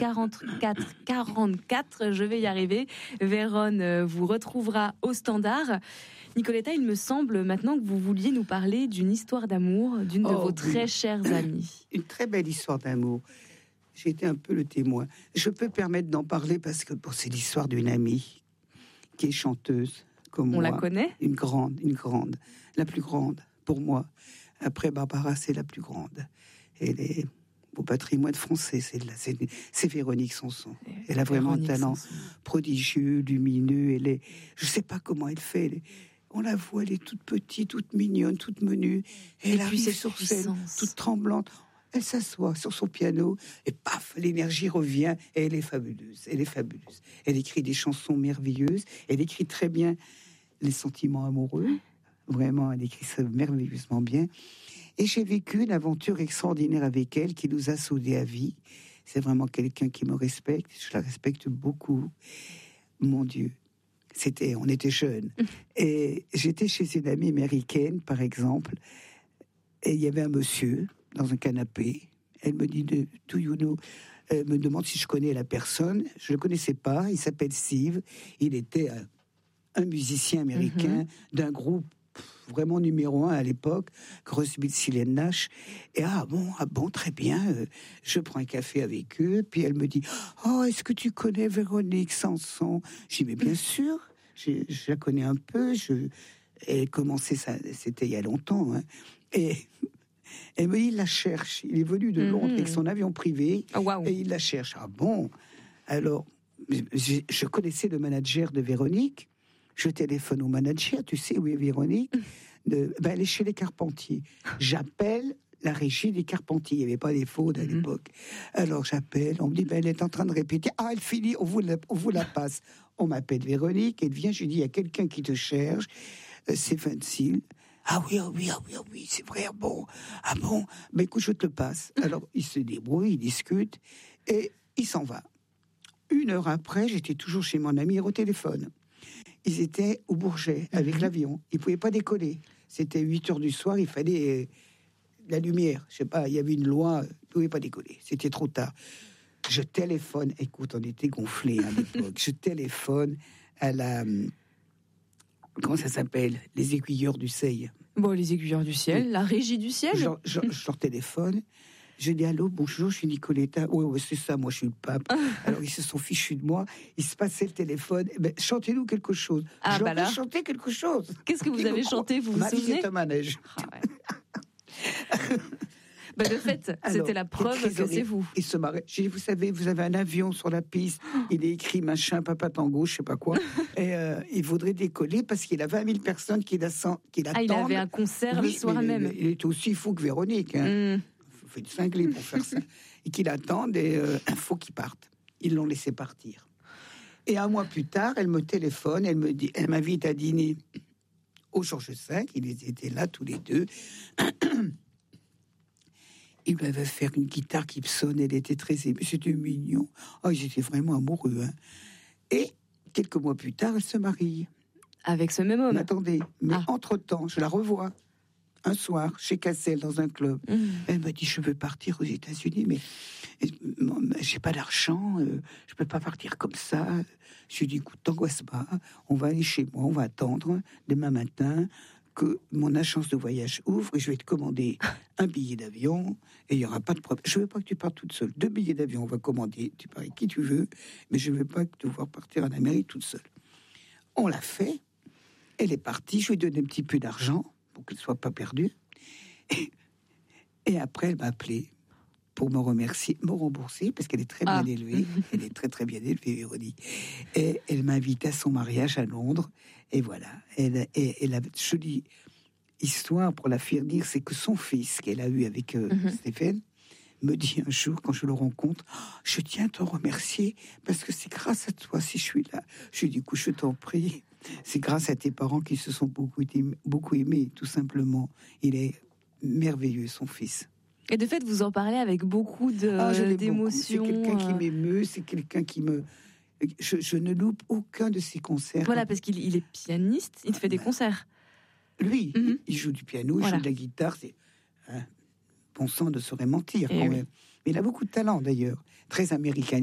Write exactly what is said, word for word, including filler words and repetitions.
quarante-quatre quarante-quatre. Je vais y arriver. Véronne vous retrouvera au standard. Nicoletta, il me semble maintenant que vous vouliez nous parler d'une histoire d'amour d'une de oh, vos oui. très chères amies. Une très belle histoire d'amour. J'ai été un peu le témoin. Je peux permettre d'en parler parce que bon, c'est l'histoire d'une amie qui est chanteuse comme On moi. la connaît ? Une grande, une grande, la plus grande pour moi. Après Barbara, c'est la plus grande. Elle est au patrimoine français. C'est, la, c'est, c'est Véronique Sanson. Elle a vraiment Véronique un talent Sanson. prodigieux, lumineux. Elle est, je sais pas comment elle fait. Elle est, on la voit, elle est toute petite, toute mignonne, toute menue. Et elle Et arrive puis sur cette scène, puissance. toute tremblante. Elle s'assoit sur son piano et paf, l'énergie revient et elle est fabuleuse. Elle est fabuleuse. Elle écrit des chansons merveilleuses. Elle écrit très bien les sentiments amoureux. Vraiment, elle écrit ça merveilleusement bien. Et j'ai vécu une aventure extraordinaire avec elle qui nous a soudés à vie. C'est vraiment quelqu'un qui me respecte. Je la respecte beaucoup. Mon Dieu. C'était, on était jeunes. Et j'étais chez une amie américaine, par exemple, et il y avait un monsieur dans un canapé. Elle me dit, de, do you know? Elle me demande si je connais la personne. Je ne le connaissais pas. Il s'appelle Steve. Il était un, un musicien américain mm-hmm. d'un groupe vraiment numéro un à l'époque, Crosby, Stills and Nash. Et ah bon, ah bon, très bien. Euh, je prends un café avec eux. Puis elle me dit, oh, est-ce que tu connais Véronique Sanson? Je dis, mais bien sûr. Je, je la connais un peu. Je, elle commençait ça, c'était il y a longtemps. Hein. Et elle me dit, il la cherche. Il est venu de Londres mm-hmm. avec son avion privé. Oh, wow. Et il la cherche. Ah bon? Alors, je, je connaissais le manager de Véronique. Je téléphone au manager, tu sais où est Véronique? de, ben, Elle est chez les Carpentiers. J'appelle la régie des Carpentiers. Il n'y avait pas les faudes à mm-hmm. l'époque. Alors j'appelle, on me dit, ben, elle est en train de répéter. Ah, elle finit, on vous la, on vous la passe. On m'appelle Véronique, elle vient, je lui dis, il y a quelqu'un qui te cherche, euh, c'est Vincile. Ah oui, ah oui, ah oui, ah oui, c'est vrai, ah bon, ah bon, ben écoute, je te le passe. Alors il se débrouille, il discute, et il s'en va. Une heure après, j'étais toujours chez mon ami au téléphone. Ils étaient au Bourget avec mmh. l'avion. Ils ne pouvaient pas décoller. C'était huit heures du soir, il fallait euh, la lumière. Je sais pas, il y avait une loi, ils ne pouvaient pas décoller. C'était trop tard. Je téléphone, écoute, on était gonflés à l'époque. Je téléphone à la... Comment ça s'appelle? Les aiguilleurs du ciel. Bon, les aiguilleurs du ciel, oui. La régie du ciel. Je, je, je leur téléphone. Je dis, allô, bonjour, je suis Nicoletta. Oui, oui, c'est ça, moi, je suis le pape. Alors, ils se sont fichus de moi. Ils se passaient le téléphone. Eh ben, chantez-nous quelque chose. Ah, J'aurais bah là. chanté quelque chose. Qu'est-ce que vous avez chanté, vous vous Ma souvenez? vie est un manège. Ah, ouais. Bah, de fait, alors, c'était la preuve que c'est vous. Il se marrait. J'ai dit, vous savez, vous avez un avion sur la piste. Il est écrit machin, papa tango, je sais pas quoi. Et euh, il voudrait décoller parce qu'il a vingt mille personnes qui l'attendent. Qui ah, il avait un concert oui, le soir mais, même. Mais, il est aussi fou que Véronique. Hein. Mm. Il faut être cinglé pour faire ça. Et qu'il attende et il euh, faut qu'il parte. Ils l'ont laissé partir. Et un mois plus tard, elle me téléphone, elle me dit, elle m'invite à dîner au Georges cinq. Ils étaient là tous les deux. Il m'avait fait une guitare qui sonne, elle était très émue, c'était mignon. Oh, ils étaient vraiment amoureux. Hein. Et quelques mois plus tard, elle se marie. Avec ce même homme? Mais attendez, mais ah. entre-temps, je la revois un soir chez Cassel dans un club. Mmh. Elle m'a dit, je veux partir aux États-Unis, mais j'ai pas d'argent, euh, je peux pas partir comme ça. Je lui ai dit, écoute, t'angoisse pas, on va aller chez moi, on va attendre demain matin que mon agence de voyage ouvre et je vais te commander un billet d'avion et il n'y aura pas de problème. Je ne veux pas que tu partes toute seule. Deux billets d'avion, on va commander, tu pars avec qui tu veux, mais je ne veux pas devoir partir en Amérique toute seule. On l'a fait, elle est partie, je lui ai donné un petit peu d'argent pour qu'elle ne soit pas perdue. Et, et après, elle m'a appelé pour me remercier, me rembourser, parce qu'elle est très bien ah. élevée. Elle est très très bien élevée, Véronique. Et elle m'invite à son mariage à Londres. Et voilà. Elle, elle, elle a une jolie histoire pour la faire dire, c'est que son fils, qu'elle a eu avec euh, mm-hmm. Stéphane, me dit un jour, quand je le rencontre, oh, je tiens à te remercier, parce que c'est grâce à toi si je suis là. Je lui dis, du coup, je t'en prie. C'est grâce à tes parents qui se sont beaucoup aimés, beaucoup aimés, tout simplement. Il est merveilleux, son fils. Et de fait, vous en parlez avec beaucoup de, ah, d'émotions. C'est quelqu'un qui m'émeut, c'est quelqu'un qui me... Je, je ne loupe aucun de ses concerts. Voilà, parce qu'il il est pianiste, il fait ah, des ben, concerts. Lui, mm-hmm. il joue du piano, voilà. Il joue de la guitare, c'est... Hein, bon sang ne saurait mentir, quand oui. même. Mais il a beaucoup de talent, d'ailleurs. Très américain.